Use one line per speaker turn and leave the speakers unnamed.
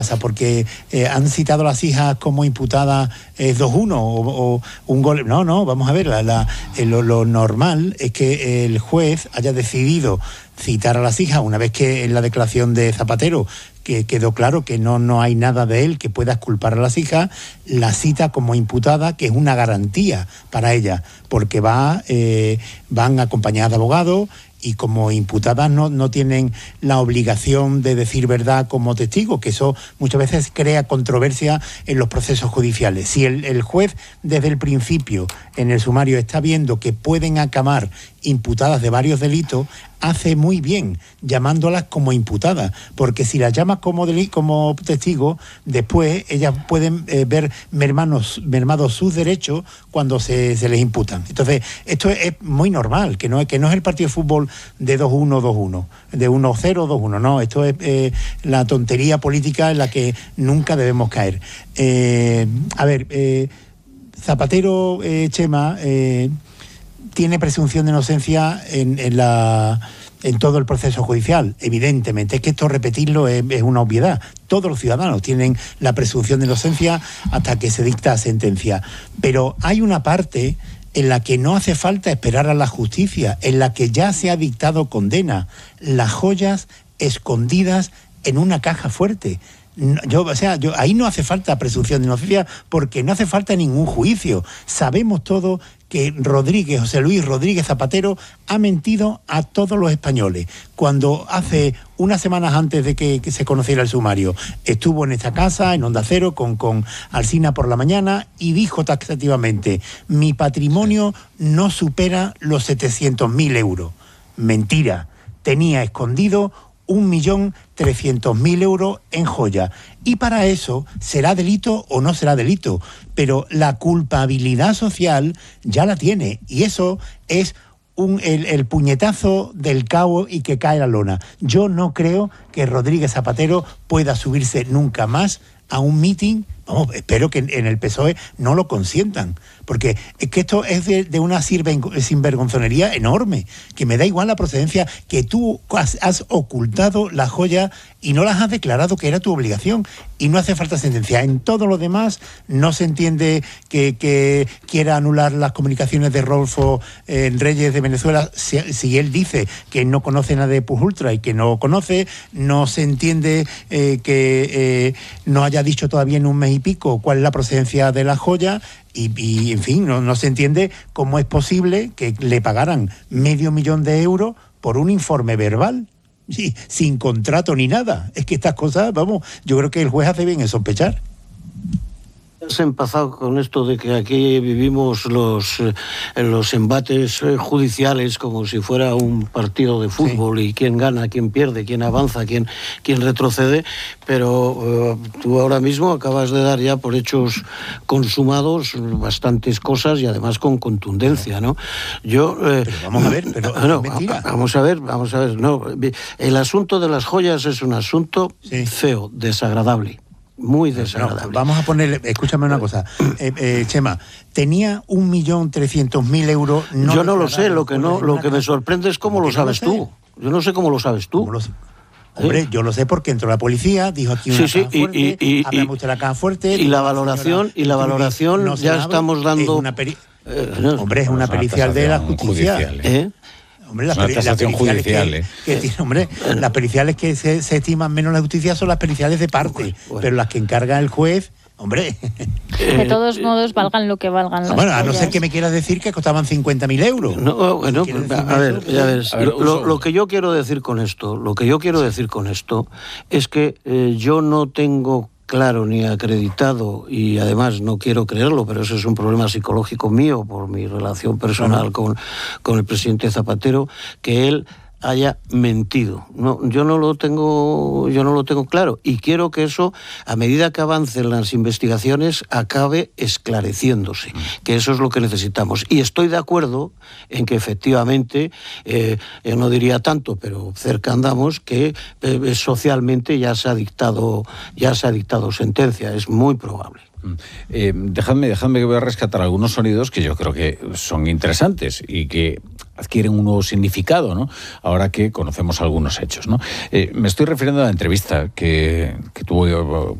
porque han citado a las hijas como imputadas 2-1 o un gol. No, vamos a ver, lo normal es que el juez haya decidido citar a las hijas una vez que en la declaración de Zapatero que quedó claro que no hay nada de él que pueda exculpar a las hijas, la cita como imputada, que es una garantía para ella, porque van acompañadas de abogados y como imputadas no tienen la obligación de decir verdad como testigos, que eso muchas veces crea controversia en los procesos judiciales. Si el juez desde el principio en el sumario está viendo que pueden acabar imputadas de varios delitos, hace muy bien llamándolas como imputadas, porque si las llamas como testigos, después ellas pueden ver mermados sus derechos cuando se les imputan. Entonces, esto es muy normal, que no es el partido de fútbol de 2-1, 2-1, de 1-0, 2-1, no, esto es la tontería política en la que nunca debemos caer. Zapatero, Chema, tiene presunción de inocencia en todo el proceso judicial, evidentemente. Es que esto repetirlo es una obviedad. Todos los ciudadanos tienen la presunción de inocencia hasta que se dicta sentencia. Pero hay una parte en la que no hace falta esperar a la justicia, en la que ya se ha dictado condena. Las joyas escondidas en una caja fuerte. Ahí no hace falta presunción de inocencia porque no hace falta ningún juicio. Sabemos todos que José Luis Rodríguez Zapatero ha mentido a todos los españoles. Cuando hace unas semanas antes de que se conociera el sumario, estuvo en esta casa, en Onda Cero, con Alsina por la mañana, y dijo taxativamente: mi patrimonio no supera los 700.000 euros. Mentira. Tenía escondido 1.300.000 euros en joya. Y para eso, ¿será delito o no será delito? Pero la culpabilidad social ya la tiene. Y eso es el puñetazo del cabo y que cae la lona. Yo no creo que Rodríguez Zapatero pueda subirse nunca más a un mitin. Espero que en el PSOE no lo consientan, porque es que esto es de una sinvergonzonería enorme, que me da igual la procedencia, que tú has ocultado la joya y no las has declarado, que era tu obligación, y no hace falta sentencia. En todo lo demás no se entiende que quiera anular las comunicaciones de Rodolfo Reyes de Venezuela. Si él dice que no conoce nada de Pujultra y que no conoce, no se entiende que no haya dicho todavía en un mes y pico cuál es la procedencia de la joya, y en fin, no se entiende cómo es posible que le pagaran €500.000 por un informe verbal, sin contrato ni nada. Es que estas cosas, yo creo que el juez hace bien en sospechar.
Has empezado con esto de que aquí vivimos los embates judiciales como si fuera un partido de fútbol, sí, y quién gana, quién pierde, quién avanza, quién retrocede, pero tú ahora mismo acabas de dar ya por hechos consumados bastantes cosas y además con contundencia, ¿no?
Pero vamos a ver,
vamos a ver, no, el asunto de las joyas es un asunto feo, desagradable. Muy desagradable.
No, vamos a ponerle, escúchame una cosa, Chema, tenía 1.300.000 euros.
Yo no lo sé, lo que me sorprende es cómo lo sabes tú. Yo no sé cómo lo sabes tú.
Hombre, yo lo sé porque entró la policía, dijo aquí una caja fuerte, hablamos de la caja fuerte.
Y la valoración ya estamos dando.
Hombre, es una pericial de la justicia. Hombre, las periciales que se estiman menos la justicia son las periciales de parte, pero las que encarga el juez, hombre.
De todos modos, valgan lo que valgan las
a no ser que me quieras decir que costaban 50.000 euros.
A ver, ya ves. Lo que yo quiero decir con esto, es que yo no tengo claro ni acreditado, y además no quiero creerlo, pero eso es un problema psicológico mío por mi relación personal con el presidente Zapatero, que él haya mentido. No, yo no lo tengo claro, y quiero que eso, a medida que avancen las investigaciones, acabe esclareciéndose, que eso es lo que necesitamos. Y estoy de acuerdo en que efectivamente, yo no diría tanto, pero cerca andamos, que socialmente ya se ha dictado sentencia, es muy probable.
Dejadme que voy a rescatar algunos sonidos que yo creo que son interesantes y que adquieren un nuevo significado, ¿no? Ahora que conocemos algunos hechos, ¿no? Me estoy refiriendo a la entrevista que tuvo